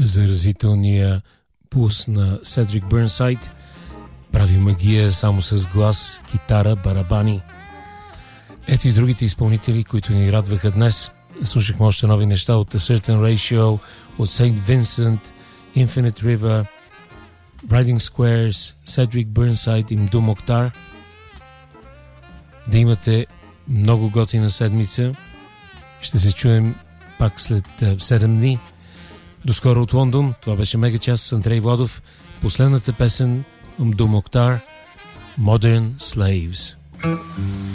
заразителния пулс на Седрик Бърнсайд. Прави магия само с глас, китара, барабани. Ето и другите изпълнители, които ни радваха днес. Слушахме още нови неща от A Certain Ratio, от Saint Vincent, Infinite River, Riding Squares, Седрик Бърнсайд и Мду Моктар. Да имате много готина седмица. Ще се чуем пак след 7 дни. До скоро от Лондон. Това беше Мегачас с Андрей Владов. Последната песен Мду Моктар, Modern Slaves.